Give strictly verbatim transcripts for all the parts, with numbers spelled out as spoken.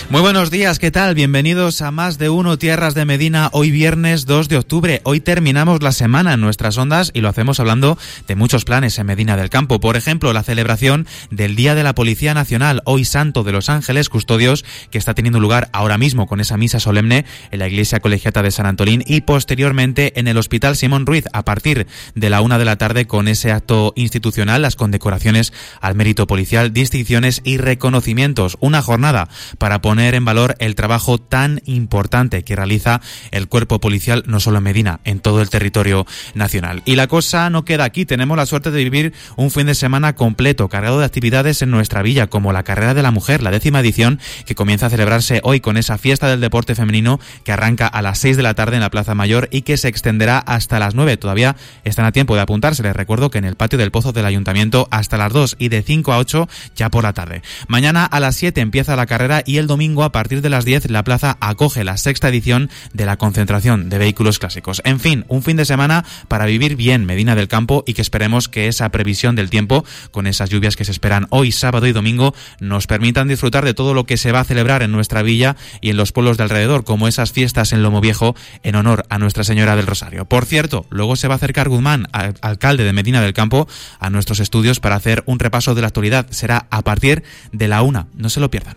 Muy buenos días, ¿qué tal? Bienvenidos a Más de Uno Tierras de Medina, hoy viernes dos de octubre. Hoy terminamos la semana en nuestras ondas y lo hacemos hablando de muchos planes en Medina del Campo. Por ejemplo, la celebración del Día de la Policía Nacional, hoy Santo de los Ángeles Custodios, que está teniendo lugar ahora mismo con esa misa solemne en la Iglesia Colegiata de San Antolín y posteriormente en el Hospital Simón Ruiz a partir de la una de la tarde con ese acto institucional, las condecoraciones al mérito policial, distinciones y reconocimientos. Una jornada para poner en valor el trabajo tan importante que realiza el cuerpo policial, no solo en Medina, en todo el territorio nacional. Y la cosa no queda aquí, tenemos la suerte de vivir un fin de semana completo, cargado de actividades en nuestra villa, como la Carrera de la Mujer, la décima edición, que comienza a celebrarse hoy con esa fiesta del deporte femenino que arranca a las seis de la tarde en la Plaza Mayor y que se extenderá hasta las nueve. Todavía están a tiempo de apuntarse. Les recuerdo que en el patio del Pozo del Ayuntamiento hasta las dos y de cinco a ocho ya por la tarde. Mañana a las siete empieza la carrera y el domingo a partir de las diez la plaza acoge la sexta edición de la concentración de vehículos clásicos. En fin, un fin de semana para vivir bien Medina del Campo y que esperemos que esa previsión del tiempo, con esas lluvias que se esperan hoy, sábado y domingo, nos permitan disfrutar de todo lo que se va a celebrar en nuestra villa y en los pueblos de alrededor, como esas fiestas en Lomo Viejo en honor a Nuestra Señora del Rosario. Por cierto, luego se va a acercar Guzmán, alcalde de Medina del Campo, a nuestros estudios para hacer un repaso de la actualidad. Será a partir de la una. No se lo pierdan.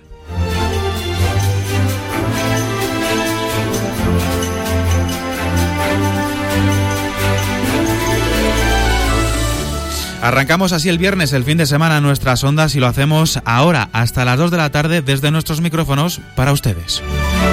Arrancamos así el viernes, el fin de semana, en nuestras ondas y lo hacemos ahora hasta las dos de la tarde desde nuestros micrófonos para ustedes.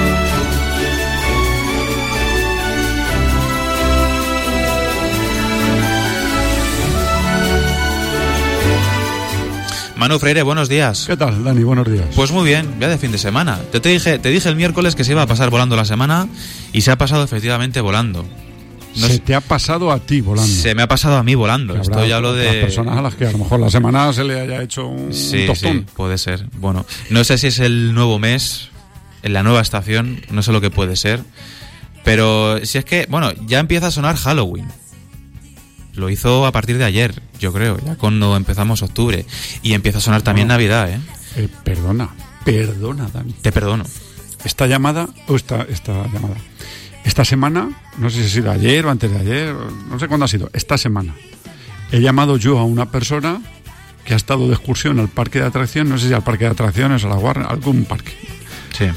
Manu Freire, buenos días. ¿Qué tal, Dani? Buenos días. Pues muy bien, ya de fin de semana. Te, te dije, te dije el miércoles que se iba a pasar volando la semana y se ha pasado efectivamente volando. No se te ha pasado a ti volando. Se me ha pasado a mí volando. Esto ya hablo de las personas a las que a lo mejor la semana se le haya hecho un, sí, un tostón. Sí, puede ser. Bueno, no sé si es el nuevo mes, en la nueva estación, no sé lo que puede ser. Pero si es que, bueno, ya empieza a sonar Halloween. Lo hizo a partir de ayer, yo creo, ya cuando empezamos octubre. Y empieza a sonar también no, Navidad, ¿eh? ¿eh? Perdona, perdona, Dani. Te perdono. Esta llamada, o esta, esta llamada... Esta semana, no sé si ha sido ayer o antes de ayer, no sé cuándo ha sido, esta semana, he llamado yo a una persona que ha estado de excursión al parque de atracciones, no sé si al parque de atracciones, a la Warner, algún parque. Sí.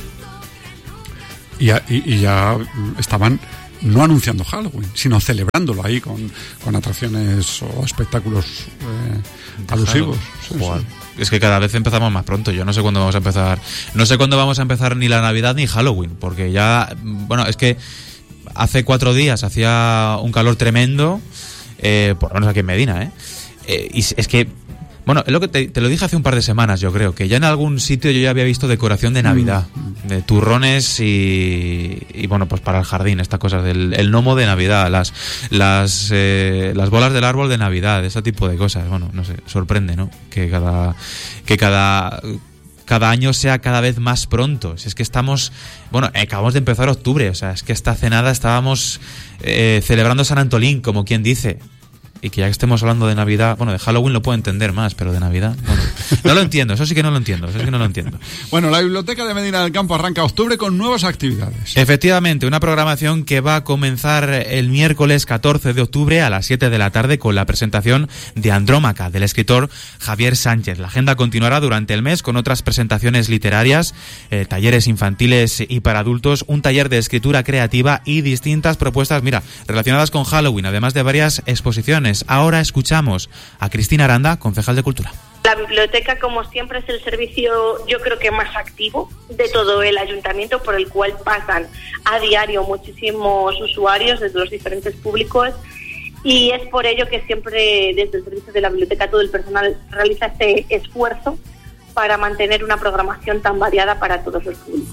Y, y, y ya estaban no anunciando Halloween, sino celebrándolo ahí con, con atracciones o espectáculos eh, alusivos. Sí, sí. Es que cada vez empezamos más pronto. Yo no sé cuándo vamos a empezar. No sé cuándo vamos a empezar ni la Navidad ni Halloween, porque ya, bueno, es que hace cuatro días hacía un calor tremendo, eh, por lo menos aquí en Medina, ¿eh? eh y es que, bueno, es lo que te, te lo dije hace un par de semanas, yo creo, que ya en algún sitio yo ya había visto decoración de Navidad, mm. de turrones y, y bueno, pues para el jardín, estas cosas, del el gnomo de Navidad, las las eh, las bolas del árbol de Navidad, ese tipo de cosas. Bueno, no sé, sorprende, ¿no? Que cada que cada cada año sea cada vez más pronto. Si es que estamos, bueno, acabamos de empezar octubre, o sea, es que esta cenada estábamos eh, celebrando San Antolín, como quien dice. Y que ya que estemos hablando de Navidad, bueno, de Halloween lo puedo entender más, pero de Navidad, bueno, no lo entiendo, eso sí que no lo entiendo, eso sí que no lo entiendo. Bueno, la Biblioteca de Medina del Campo arranca octubre con nuevas actividades. Efectivamente, una programación que va a comenzar el miércoles catorce de octubre a las siete de la tarde con la presentación de Andrómaca, del escritor Javier Sánchez. La agenda continuará durante el mes con otras presentaciones literarias, eh, talleres infantiles y para adultos, un taller de escritura creativa y distintas propuestas, mira, relacionadas con Halloween, además de varias exposiciones. Ahora escuchamos a Cristina Aranda, concejal de Cultura. La biblioteca, como siempre, es el servicio, yo creo que más activo de todo el ayuntamiento, por el cual pasan a diario muchísimos usuarios desde los diferentes públicos, y es por ello que siempre desde el servicio de la biblioteca todo el personal realiza este esfuerzo para mantener una programación tan variada para todos los públicos.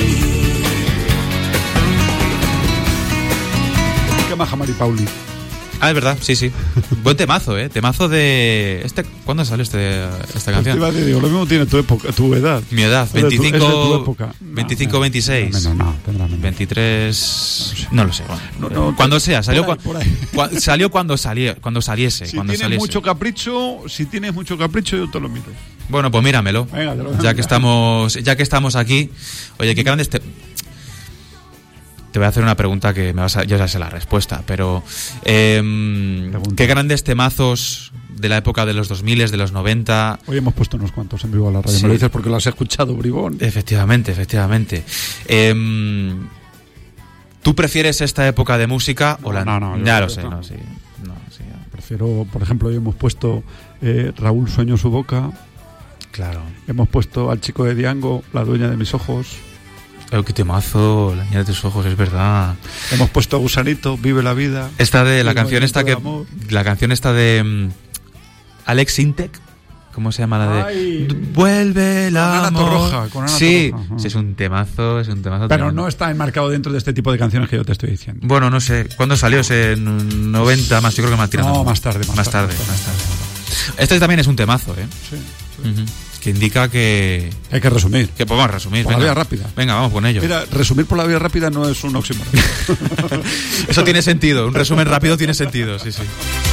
¿Qué maja, Mari Pauli? Ah, es verdad, sí, sí. Buen temazo, ¿eh? Temazo de... este ¿Cuándo salió este, esta canción? Pues te digo, lo mismo tiene tu época, tu edad. Mi edad, veinticinco, es de tu época. veinticinco, veintiséis. Menos, no, tendrá menos. veintitrés... No lo sé. Bueno, no, no, cuando sea, salió, por ahí, por ahí. Cua, salió cuando, salía, cuando saliese. Si cuando tienes saliese. mucho capricho, si tienes mucho capricho, yo te lo miro. Bueno, pues míramelo. Venga, te lo ya que estamos, ya que estamos aquí. Oye, qué grande este... Te voy a hacer una pregunta que me vas a, yo ya sé la respuesta, pero eh, ¿qué grandes temazos de la época de los dos mil, de los noventa? Hoy hemos puesto unos cuantos en vivo a la radio. Sí. Me lo dices porque lo has escuchado, bribón. Efectivamente, efectivamente. Eh, ¿Tú prefieres esta época de música o la no? No, no. Ya yo, lo sé, no. no, sí, no, sí. Prefiero, por ejemplo, hoy hemos puesto eh, Raúl Sueño su boca. Claro. Hemos puesto al chico de Diango, La dueña de mis ojos. Oh, qué temazo, la niña de tus ojos, es verdad. Hemos puesto Gusanito, Vive la vida. Esta de la El canción esta que amor. la canción esta de um, Alex Intec, ¿cómo se llama la de? Ay. Vuelve la Con Ana amor. Torroja, con Ana sí, Torroja. sí, es un temazo, es un temazo. Pero tremendo. no está enmarcado dentro de este tipo de canciones que yo te estoy diciendo. Bueno, no sé, ¿cuándo salió ese noventa más? Yo creo que más tirando. No, más tarde, más más tarde, tarde, más tarde. Este también es un temazo, ¿eh? Sí, sí. Uh-huh. Que indica que Hay que resumir. que podemos resumir. Por la venga. vía rápida. Venga, vamos con ello. Mira, resumir por la vía rápida no es un oxímoron. Eso tiene sentido, un resumen rápido tiene sentido, sí, sí.